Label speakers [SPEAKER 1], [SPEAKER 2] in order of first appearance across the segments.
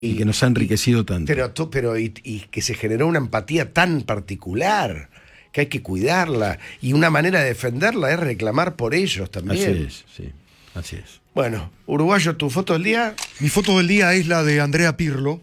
[SPEAKER 1] Y que nos ha enriquecido tanto.
[SPEAKER 2] Pero que se generó una empatía tan particular que hay que cuidarla. Y una manera de defenderla es reclamar por ellos también.
[SPEAKER 1] Así es, sí. Así es.
[SPEAKER 2] Bueno, uruguayo, ¿tu foto del día?
[SPEAKER 3] Mi foto del día es la de Andrea Pirlo,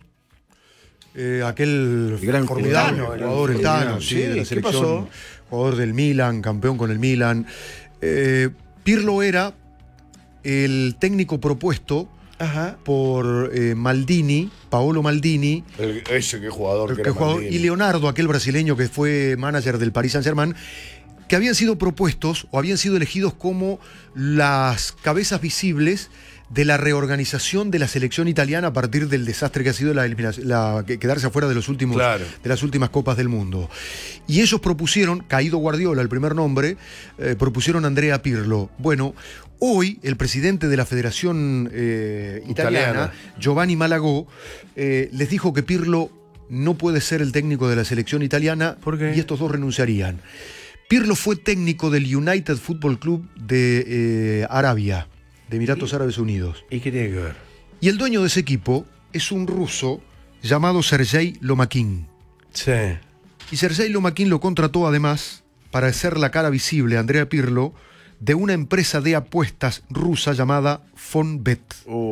[SPEAKER 3] aquel
[SPEAKER 1] gran
[SPEAKER 3] formidable
[SPEAKER 2] jugador,
[SPEAKER 3] jugador, el Tano,
[SPEAKER 2] sí,
[SPEAKER 3] de la
[SPEAKER 2] ¿qué
[SPEAKER 3] selección,
[SPEAKER 2] pasó?
[SPEAKER 3] jugador del Milan, campeón con el Milan. Pirlo era el técnico propuesto por Maldini, Paolo Maldini,
[SPEAKER 2] Ese que jugador que era
[SPEAKER 3] jugador,
[SPEAKER 2] Maldini.
[SPEAKER 3] y Leonardo, aquel brasileño que fue manager del Paris Saint-Germain, que habían sido propuestos o habían sido elegidos como las cabezas visibles de la reorganización de la selección italiana a partir del desastre que ha sido quedarse afuera de los últimos,
[SPEAKER 2] Claro.
[SPEAKER 3] de las últimas copas del mundo. Y ellos propusieron, caído Guardiola, el primer nombre, propusieron a Andrea Pirlo. Bueno, hoy el presidente de la Federación Italiana, Giovanni Malagò, les dijo que Pirlo no puede ser el técnico de la selección italiana.
[SPEAKER 2] ¿Por qué?
[SPEAKER 3] Y estos dos renunciarían. Pirlo fue técnico del United Football Club de Arabia, de Emiratos Árabes Unidos.
[SPEAKER 2] ¿Y qué tiene que ver?
[SPEAKER 3] Y el dueño de ese equipo es un ruso llamado Sergei Lomakin.
[SPEAKER 2] Sí.
[SPEAKER 3] Y Sergei Lomakin lo contrató además para ser la cara visible, Andrea Pirlo, de una empresa de apuestas rusa llamada Fonbet.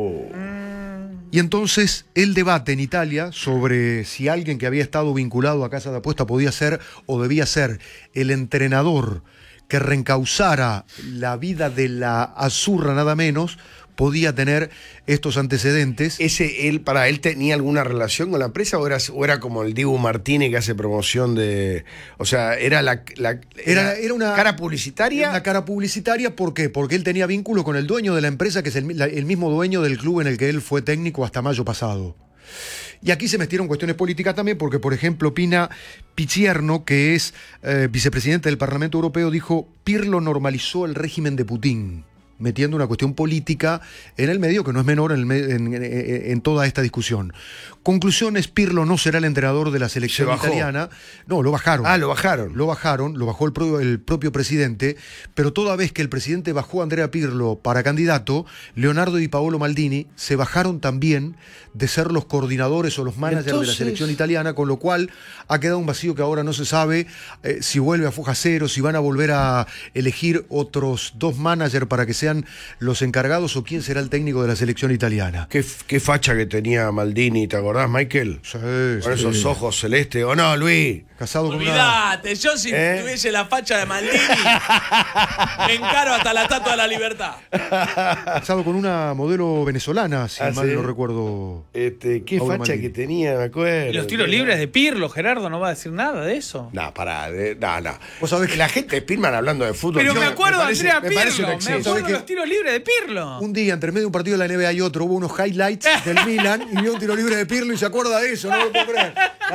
[SPEAKER 3] Y entonces el debate en Italia sobre si alguien que había estado vinculado a casa de apuesta podía ser o debía ser el entrenador que reencauzara la vida de la Azzurra nada menos, podía tener estos antecedentes.
[SPEAKER 2] ¿Él tenía alguna relación con la empresa o era como el Dibu Martínez que hace promoción de... O sea, era
[SPEAKER 3] Era una
[SPEAKER 2] cara publicitaria.
[SPEAKER 3] Era una cara publicitaria, ¿por qué? Porque él tenía vínculo con el dueño de la empresa, que es el mismo dueño del club en el que él fue técnico hasta mayo pasado. Y aquí se metieron cuestiones políticas también, porque, por ejemplo, Pina Pichierno, que es vicepresidente del Parlamento Europeo, dijo: Pirlo normalizó el régimen de Putin, metiendo una cuestión política en el medio que no es menor en toda esta discusión. Conclusiones: Pirlo no será el entrenador de la selección italiana. No, lo bajaron.
[SPEAKER 2] Lo bajaron.
[SPEAKER 3] Lo bajó el propio presidente, pero toda vez que el presidente bajó a Andrea Pirlo para candidato, Leonardo y Paolo Maldini se bajaron también de ser los coordinadores o los managers de la selección italiana, con lo cual ha quedado un vacío que ahora no se sabe si vuelve a Foja Cero, si van a volver a elegir otros dos managers para que sean los encargados o quién será el técnico de la selección italiana.
[SPEAKER 2] Qué facha que tenía Maldini, ¿te acordás, Michael?
[SPEAKER 3] Sí,
[SPEAKER 2] con esos ojos celestes, ¿o no, Luis?
[SPEAKER 3] Casado con
[SPEAKER 4] Olvídate, yo si tuviese la facha de Maldini, me encaro hasta la Estatua de la Libertad.
[SPEAKER 3] Casado con una modelo venezolana, si mal
[SPEAKER 2] ¿sí?
[SPEAKER 3] no recuerdo.
[SPEAKER 2] Qué
[SPEAKER 3] Paolo
[SPEAKER 2] facha
[SPEAKER 3] Maldini
[SPEAKER 2] que tenía, me acuerdo.
[SPEAKER 4] Y los tiros libres de Pirlo, Gerardo, ¿no va a decir nada de eso?
[SPEAKER 2] No, pará, no.
[SPEAKER 3] Vos sabés que
[SPEAKER 2] la gente de Spillman hablando de fútbol.
[SPEAKER 4] Pero me acuerdo de Andrea
[SPEAKER 2] me parece
[SPEAKER 4] Pirlo,
[SPEAKER 2] un
[SPEAKER 4] me
[SPEAKER 2] exceso.
[SPEAKER 4] acuerdo de los tiros libres de Pirlo.
[SPEAKER 3] un día, entre medio de un partido de la NBA y otro, hubo unos highlights del Milan y vio un tiro libre de Pirlo y se acuerda de eso, no lo puedo creer.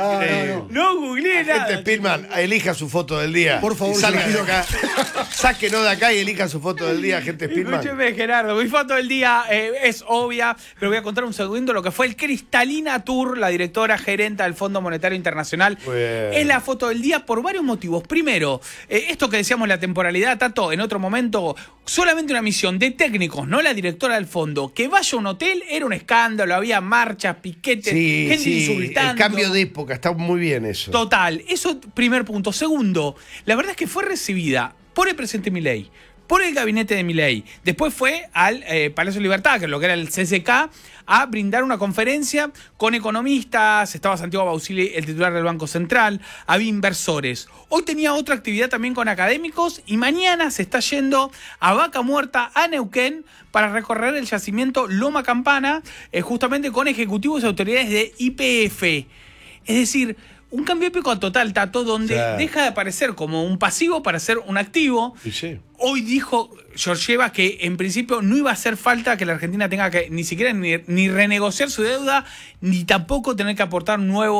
[SPEAKER 3] No.
[SPEAKER 4] No googleé nada.
[SPEAKER 2] Gente Spillman, elija su foto del día.
[SPEAKER 3] Por favor,
[SPEAKER 2] salga
[SPEAKER 3] sí.
[SPEAKER 2] de acá. Sáquenos de acá y elija su foto del día, gente Spillman.
[SPEAKER 4] Escúcheme, Gerardo, mi foto del día es obvia, pero voy a contar un segundo lo que fue el Cristalina Tour, la directora gerenta del Fondo Monetario Internacional. Es la foto del día por varios motivos. Primero, esto que decíamos, la temporalidad, Tato, en otro momento, solamente una misión de técnicos, no la directora del fondo, que vaya a un hotel era un escándalo, había marchas, piquetes, gente insultando.
[SPEAKER 2] El cambio de época, está muy bien eso.
[SPEAKER 4] Total, eso primer punto. Segundo, la verdad es que fue recibida por el presidente Milei, por el gabinete de Milei. Después fue al Palacio de Libertad, que es lo que era el CCK, a brindar una conferencia con economistas. Estaba Santiago Bausili, el titular del Banco Central, había inversores. Hoy tenía otra actividad también con académicos y mañana se está yendo a Vaca Muerta, a Neuquén, para recorrer el yacimiento Loma Campana, justamente con ejecutivos y autoridades de YPF. Es decir, un cambio épico total, Tato, donde deja de aparecer como un pasivo para ser un activo.
[SPEAKER 2] Sí.
[SPEAKER 4] Hoy dijo Georgieva que en principio no iba a hacer falta que la Argentina tenga que ni siquiera ni renegociar su deuda, ni tampoco tener que aportar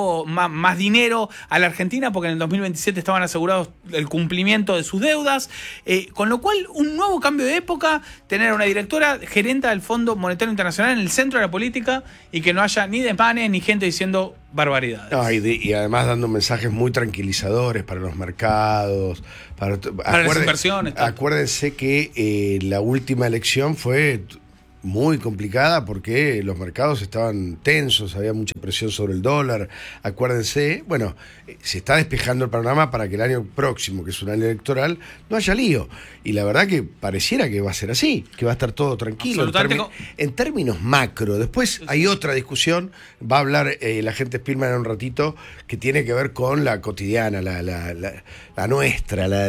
[SPEAKER 4] más dinero a la Argentina, porque en el 2027 estaban asegurados el cumplimiento de sus deudas. Con lo cual, un nuevo cambio de época, tener una directora gerenta del Fondo Monetario Internacional en el centro de la política y que no haya ni desmanes ni gente diciendo barbaridades.
[SPEAKER 2] No, y además dando mensajes muy tranquilizadores para los mercados, para
[SPEAKER 4] las inversiones.
[SPEAKER 2] Acuérdense que la última elección fue muy complicada porque los mercados estaban tensos, había mucha presión sobre el dólar. Acuérdense, bueno, se está despejando el panorama para que el año próximo, que es un año electoral, no haya lío. Y la verdad que pareciera que va a ser así, que va a estar todo tranquilo. En términos macro. Después hay otra discusión, va a hablar la gente Spielman en un ratito, que tiene que ver con la cotidiana, la nuestra, la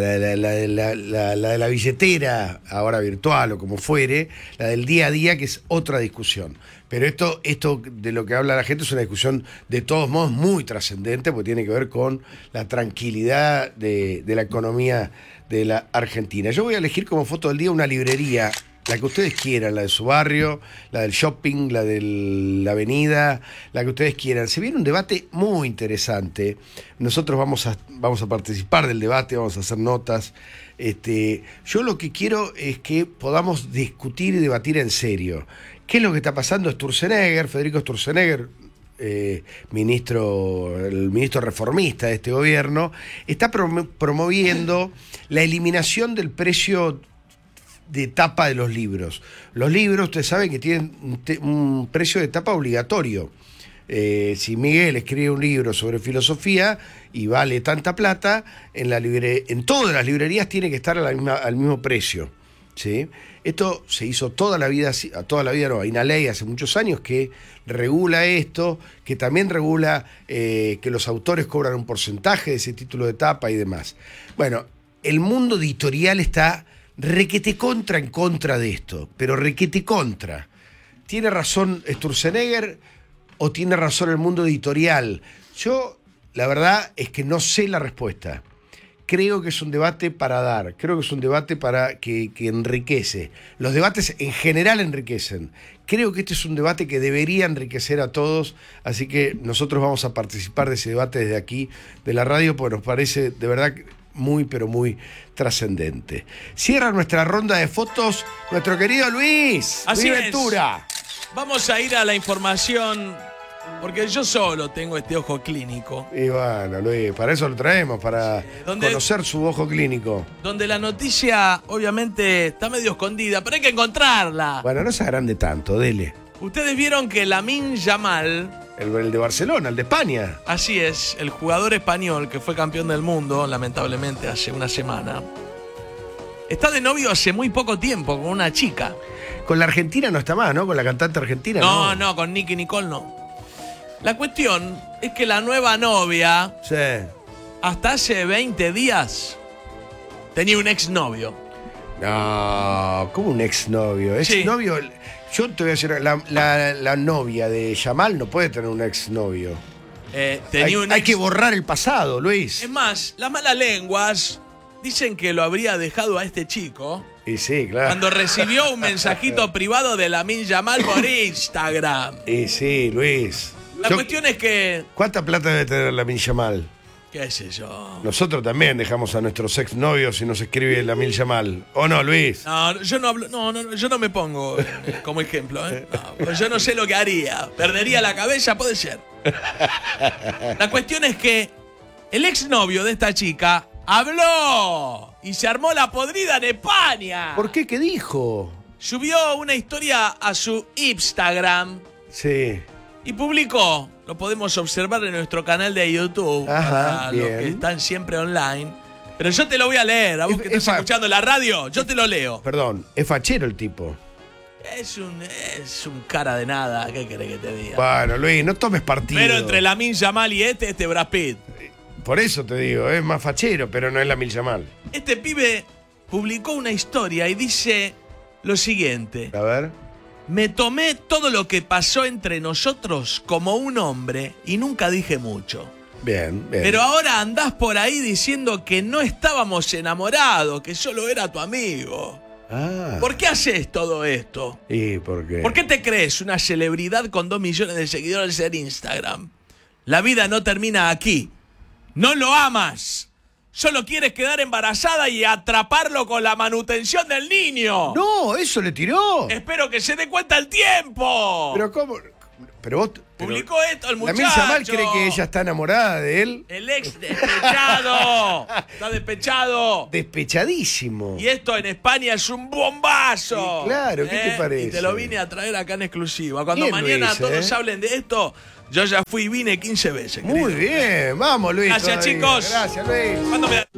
[SPEAKER 2] de la billetera, ahora virtual o como fuere, la del día a día, que es otra discusión. Pero esto de lo que habla la gente es una discusión de todos modos muy trascendente, porque tiene que ver con la tranquilidad de la economía de la Argentina. Yo voy a elegir como foto del día una librería, la que ustedes quieran, la de su barrio, la del shopping, la de la avenida, la que ustedes quieran. Se viene un debate muy interesante. Nosotros vamos a participar del debate, vamos a hacer notas. Yo lo que quiero es que podamos discutir y debatir en serio. ¿Qué es lo que está pasando? Federico Sturzenegger, el ministro reformista de este gobierno, está promoviendo la eliminación del precio de tapa de los libros. Los libros, ustedes saben que tienen un precio de tapa obligatorio. Si Miguel escribe un libro sobre filosofía y vale tanta plata, en todas las librerías tiene que estar al mismo precio, ¿sí? Esto se hizo toda la vida, no, hay una ley hace muchos años que regula esto, que también regula que los autores cobran un porcentaje de ese título de tapa y demás. Bueno, el mundo editorial está requete contra en contra de esto, pero requete contra. ¿Tiene razón Sturzenegger o tiene razón el mundo editorial? Yo, la verdad, es que no sé la respuesta. Creo que es un debate para dar, creo que es un debate que enriquece. Los debates en general enriquecen. Creo que este es un debate que debería enriquecer a todos, así que nosotros vamos a participar de ese debate desde aquí, de la radio, porque nos parece de verdad muy, pero muy trascendente. Cierra nuestra ronda de fotos nuestro querido Luis.
[SPEAKER 5] Así
[SPEAKER 2] Luis
[SPEAKER 5] es.
[SPEAKER 2] Ventura.
[SPEAKER 5] Vamos a ir a la información, porque yo solo tengo este ojo clínico.
[SPEAKER 2] Y bueno, Luis, para eso lo traemos, para conocer su ojo clínico.
[SPEAKER 5] Donde la noticia, obviamente, está medio escondida, pero hay que encontrarla.
[SPEAKER 2] Bueno, no se agrande tanto, dele.
[SPEAKER 5] Ustedes vieron que Lamine Yamal,
[SPEAKER 2] El de Barcelona, el de España.
[SPEAKER 5] así es, el jugador español que fue campeón del mundo, lamentablemente hace una semana, está de novio hace muy poco tiempo con una chica.
[SPEAKER 2] Con la Argentina no está más, ¿no? Con la cantante argentina, ¿no?
[SPEAKER 5] No, con Nicki Nicole no. La cuestión es que la nueva novia,
[SPEAKER 2] Sí.
[SPEAKER 5] hasta hace 20 días, tenía un exnovio.
[SPEAKER 2] No, ¿cómo un exnovio?
[SPEAKER 5] Sí.
[SPEAKER 2] Exnovio, yo te voy a decir, la novia de Yamal no puede tener un exnovio. Hay que borrar el pasado, Luis.
[SPEAKER 5] Es más, las malas lenguas dicen que lo habría dejado a este chico
[SPEAKER 2] Y sí, claro.
[SPEAKER 5] cuando recibió un mensajito privado de Lamine Yamal por Instagram.
[SPEAKER 2] Y sí, Luis.
[SPEAKER 5] La cuestión es que,
[SPEAKER 2] ¿Cuánta plata debe tener Lamine Yamal?
[SPEAKER 5] qué sé yo.
[SPEAKER 2] Nosotros también dejamos a nuestros exnovios si nos escribe Lamine Yamal. ¿O no, Luis?
[SPEAKER 5] No, yo no hablo, yo no me pongo como ejemplo, ¿eh? No, pues yo no sé lo que haría. Perdería la cabeza, puede ser. La cuestión es que el exnovio de esta chica habló y se armó la podrida en España.
[SPEAKER 2] ¿Por qué? ¿Qué dijo?
[SPEAKER 5] Subió una historia a su Instagram
[SPEAKER 2] Sí.
[SPEAKER 5] y publicó, lo podemos observar en nuestro canal de YouTube,
[SPEAKER 2] Ajá,
[SPEAKER 5] para
[SPEAKER 2] bien.
[SPEAKER 5] los que están siempre online. Pero yo te lo voy a leer, a vos que estás escuchando la radio, yo te lo leo.
[SPEAKER 2] Perdón, es fachero el tipo.
[SPEAKER 5] Es un cara de nada, ¿qué querés que te diga?
[SPEAKER 2] Bueno, Luis, no tomes partido.
[SPEAKER 5] Pero entre Lamine Yamal y este Brad Pitt.
[SPEAKER 2] Por eso te digo, es más fachero, pero no es Lamine Yamal.
[SPEAKER 5] Este pibe publicó una historia y dice lo siguiente:
[SPEAKER 2] A ver.
[SPEAKER 5] me tomé todo lo que pasó entre nosotros como un hombre y nunca dije mucho.
[SPEAKER 2] Bien, bien.
[SPEAKER 5] Pero ahora andás por ahí diciendo que no estábamos enamorados, que solo era tu amigo.
[SPEAKER 2] Ah.
[SPEAKER 5] ¿Por qué haces todo esto?
[SPEAKER 2] ¿Y por qué?
[SPEAKER 5] ¿Por qué te crees una celebridad con 2 millones de seguidores en Instagram? La vida no termina aquí. No lo amas. Solo quieres quedar embarazada y atraparlo con la manutención del niño.
[SPEAKER 2] No, eso le tiró.
[SPEAKER 5] Espero que se dé cuenta el tiempo.
[SPEAKER 2] Pero ¿cómo? pero vos... pero
[SPEAKER 5] Publicó esto el
[SPEAKER 2] la
[SPEAKER 5] muchacho.
[SPEAKER 2] Mirza Mal cree que ella está enamorada de él.
[SPEAKER 5] El ex despechado. Está despechado.
[SPEAKER 2] Despechadísimo.
[SPEAKER 5] Y esto en España es un bombazo.
[SPEAKER 2] Sí, claro, ¿qué te parece?
[SPEAKER 5] Y te lo vine a traer acá en exclusiva. Cuando
[SPEAKER 2] Bien,
[SPEAKER 5] mañana
[SPEAKER 2] Luis,
[SPEAKER 5] todos hablen de esto, yo ya fui y vine 15 veces.
[SPEAKER 2] Muy
[SPEAKER 5] querido.
[SPEAKER 2] bien, vamos Luis.
[SPEAKER 5] Gracias,
[SPEAKER 2] todavía.
[SPEAKER 5] chicos.
[SPEAKER 2] Gracias Luis.
[SPEAKER 5] ¿Cuándo me da-